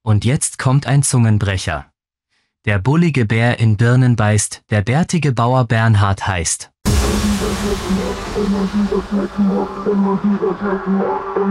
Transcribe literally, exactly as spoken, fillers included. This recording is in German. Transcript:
Und jetzt kommt ein Zungenbrecher. Der bullige Bär in Birnen beißt, der bärtige Bauer Bernhard heißt.